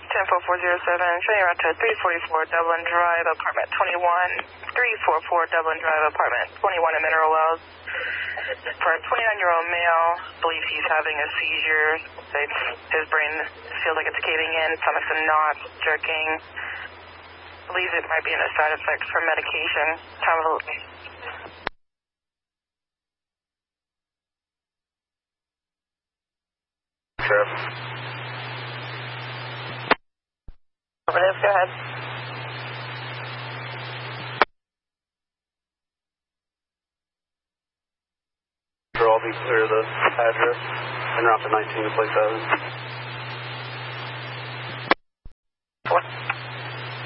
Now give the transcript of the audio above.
10407, showing you out to 344 Dublin Drive, apartment 21. 344 Dublin Drive, apartment 21 in Mineral Wells. For a 29-year-old male, believes he's having a seizure. His brain feels like it's caving in, stomach's in knots, jerking. Believes it might be a side effect from medication. Time of Sheriff. Affirmative, go ahead. Sure, I'll be clear the address and route to 19 to place 7.